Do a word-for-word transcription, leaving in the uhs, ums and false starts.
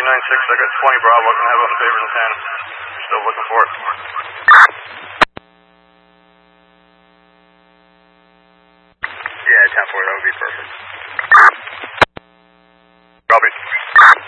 nine six, I got twenty Bravo, I can have it on favors and ten. Still looking for it. Yeah, ten four, that would be perfect.